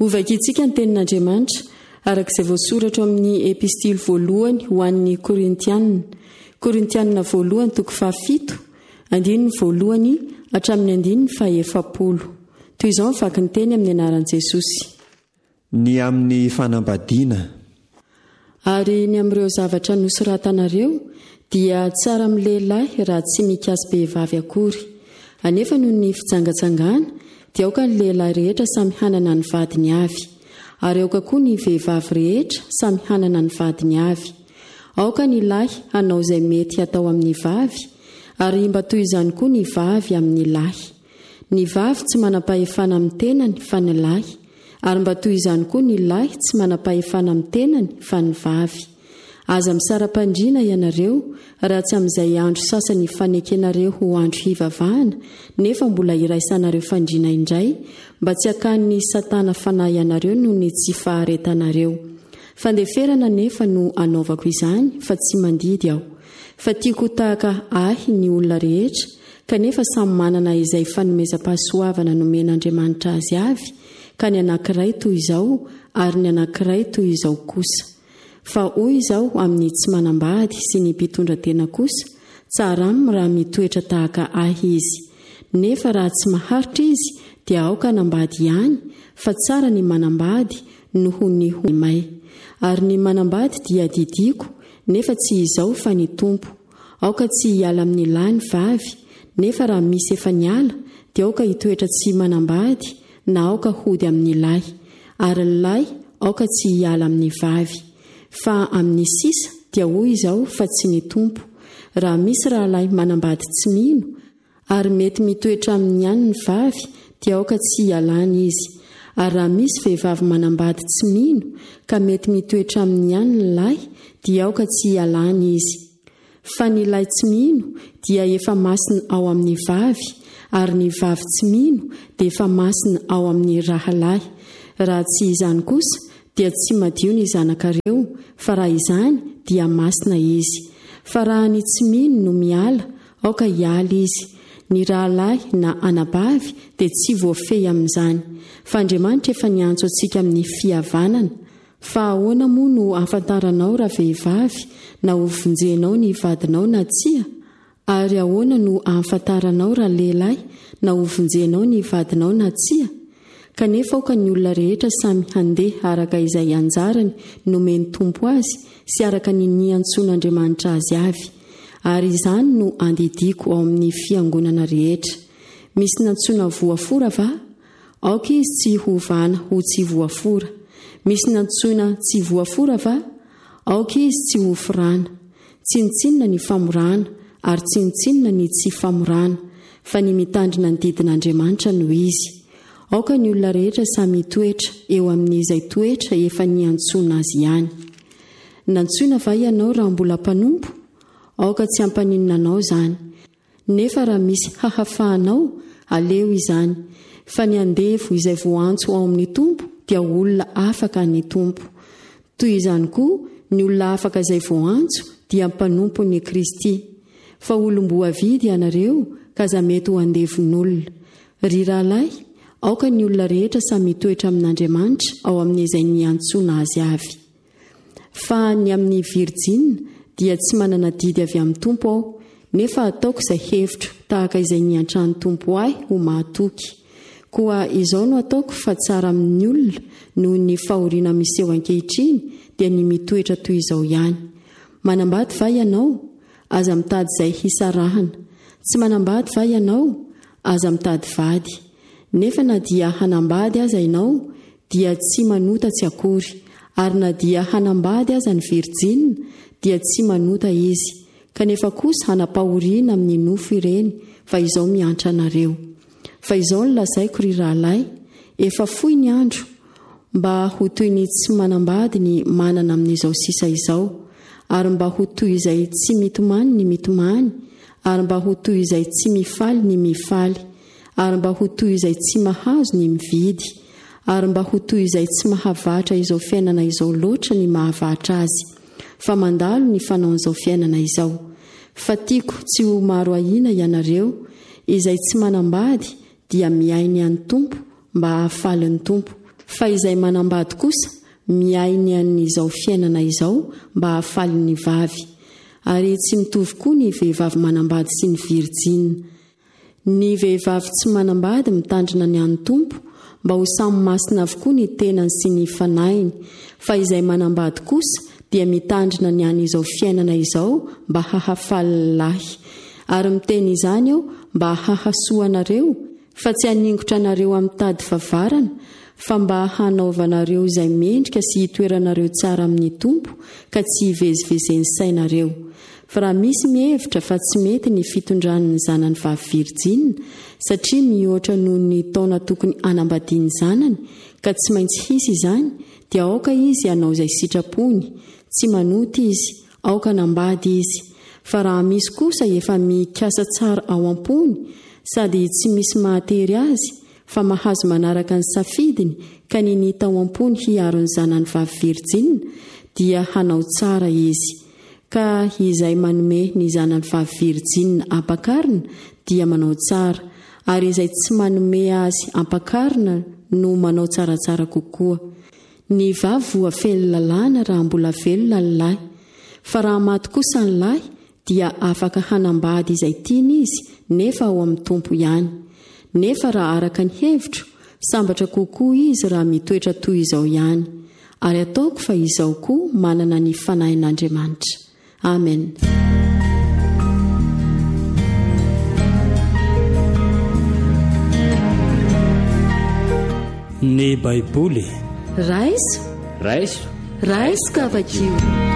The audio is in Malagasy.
Ovakitsika ny tenin'Andriamanitra arak'izay voasoratra amin'ny epistily voalohany ho an'ny Korintianina voalohany toko 7 andininy voalohany hatramin'ny andininy 7. Toy izao mivaky ny teny amin'ny anaran'i Jesosy. Ny amin'ny fanambadiana. Ary ny amin'ireo zavatra nosoratanareo dia tsara amin'ny lehilahy raha tsy mikasy vehivavy akory. Anefa noho ny fitsangatsangana dia aoka ny lehilahy rehetra samy hanana ny vadiny avy, ary aoka koa ny vehivavy rehetra samy hanana ny vadiny avy. Aoka ny lahy hanao izay mety atao amin'ny vavy, ary mba toy izany koa ny vavy amin'ny lahy. Ny vavy tsy manam-pahefana amin'ny tenany fa ny lahy, ary mba toy izany koa ny lahy tsy manam-pahefana amin'ny tenany fa ny vavy. Aza misara-pandriana ianareo raha tsy amin'izay andro sasany fanekenareo ho andro hivavahana, nefa mbola iraisanareo fandriana indray, mba tsy hakan'ny Satana fanahy ianareo noho ny tsy faharetanareo. Fandeferana nefa no anaovako izany fa tsy mandidy aho. Fa tiako tahaka ahy ny olona rehetra, kanefa samy manana izay fanomezam-pahasoavana nomen'Andriamanitra azy avy, ka ny anankiray toy izao ary ny anankiray toy izao kosa. Fa hoy izao amin'ny tsy manambady sy ny mpitondra tena kosa, tsara aminy raha mitoetra tahaka ahy izy. Nefa raha tsy maharitra izy dia aoka nambady ihany, fa tsara ny manambady noho ny homay. Ary ny manambady dia didiko, nefa tsy izao fa ny tompo. Aoka tsy hiala amin'ny lahy ny vavy, nefa raha misy efa niala dia aoka hitoetra tsy manambady na aoka hody amin'ny lahy, ary ny lahy aoka tsy hiala amin'ny vavy. Fa amin'ny sisa dia hoy izao fa tsy ny tompo. Raha misy rahalahy manambady tsy mino, ary mety mitoetra amin'ny ihany ny vavy dia aoka tsy hialany izy. Ary raha misy vehivavy manambady tsy mino, ka mety mitoetra amin'ny ihany ny lahy dia aoka tsy hialany izy. Fa ny lahy tsy mino dia efa masina ao amin'ny vavy, ary ny vavy tsy mino dia efa masina ao amin'ny rahalahy. Raha tsy izany kosa dia tsy madio ny zanakareo, fa raha izany dia masina izy. Fa raha ny tsy mino no miala, aoka hiala izy. Ny rahalahy na anabavy dia tsy voafehy amin'izany, fa Andriamanitra efa niantso antsika amin'ny fihavanana. Fa ahoana moa no ahafantaranao raha vehivavy na hovonjenao ny vadinao na tsia? Ary ahoana no ahafantaranao raha lehilahy na hovonjenao ny vadinao na tsia? Kanefa aoka ny olona rehetra samy handeha araka izay anjarany nomeny tompo azy sy araka ny niantson'Andriamanitra azy avy. Ary izany no andidiko ao amin'ny fiangonana rehetra. Misy nantsona voafora va? Aoka izy tsy hovana ho tsy voafora. Misy nantsona tsy voafora va? Aoka izy tsy hofirana. Tsinitsinina ny famorana, ary tsinitsinina ny tsy famorana, fa ny mitandrina ny didin'Andriamanitra no izy. Aoka ny olona rehetra samy toetra eo amin'izay toetra efa niantsona azy ihany. Nantsoina va ianao raha mbola mpanompo? Aoka tsy hampaninina anao izany. Nefa raha misy hahafahanao, aleo izany. Fa ny andevo izay voantso ao amin'ny tompo dia olona afaka ny tompo. Toy izany koa ny olona afaka izay voantso dia mpanompo ny Kristy. Fa olom-boa vidy ianareo ka za mety ho andevon'olona. Ry rahalahy, aoka ny olona rehetra samy toetra amin'Andriamanitra ao amin'izay niantsona azy avy. Fa ny amin'ny virjina dia tsy manana didy avy amin'ny tompo aho, nefa ataoko izay hevitro tahaka izay niantrany tompo ahy ho mahatoky. Koa izao no ataoko fa tsara amin'ny olona noho ny fahoriana miseho ankehitriny dia ny mitoetra toy izao ihany. Manambady va ianao? Aza mitady izay hisarahana. Tsy manambady va ianao? Aza mitady vady. Nefa na dia hanambady aza ianao dia tsy manota tsy akory, ary na dia hanambady aza ny virjina dia tsy manota izy. Kanefa kosa hanapahoriana amin'ny nofo ireny, fa izao miantra anareo. Fa izao no lazaiko ry rahalahy, efa fohy ny andro, mba ho toy ny tsy manambady ny manana amin'izao sisa izao, ary mba ho toy izay tsy mitomany ny mitomany, ary mba ho toy izay tsy mifaly ny mifaly, ary mba ho toy izay tsy mahazo ny mividy, ary mba ho toy izay tsy mahavatra izao fiainana izao loatra ny mahavatra azy, fa mandalo ny fanaon'izao fiainana izao. Fa tiako tsy ho maro ahina ianareo izay tsy manambady dia miainy an'ny tompo mba hahafaly ny tompo, fa izay manambady kosa miainy an'izao fiainana izao mba hahafaly ny vavy, ary tsy mitovy koa ny vehivavy manambady sy ny virjina. Ny vehivavy tsy manambady mitandrina ny an'ny tompo mba ho samy masina avokoa ny tenany sy ny fanainy, fa izay manambady kosa dia mitandrina ny an'izao fiainana izao mba hahafaly lahy. Ary miteny izany aho mba hahasoa anareo fa tsy haningotra anareo amin'ny tady favarana, fa mba hanaovanareo izay mendrika sy hitoeranareo tsara amin'ny tompo ka tsy hivezivezeny sainareo. Fa raha misy mihevitra fa tsy mety ny fitondran'ny zanany vavy virjina satria mihoatra noho ny taona tokony anambadiany zanany ka tsy maintsy hisy izany, dia aoka izy hanao izay sitrapony, tsy manoty izy, aoka nambady izy. Fa raha misy kosa efa mikasa tsara ao am-pony sady tsy misy mahatery azy fa mahazo manaraka ny safidiny ka ninita ao am-pony hiaro ny zanany vavy virjina, dia hanao tsara izy. Ka izay manome ny zanany vavy virjina ampakarina dia manao tsara, ary izay tsy manome azy ampakarina no manao tsaratsara kokoa. Ny vavy voafely lalàna raha mbola velona ny lahy, fa raha maty kosa ny lahy dia afaka hanambady izay tiany izy nefa ao amin'ny tompo ihany. Nefa raha araka ny hevitro, sambatra kokoa izy raha mitoetra toy izao ihany. Ary ataoko fa izao koa manana ny fanahin'Andriamanitra. Amen. Ny Baiboly raiso ka vakio.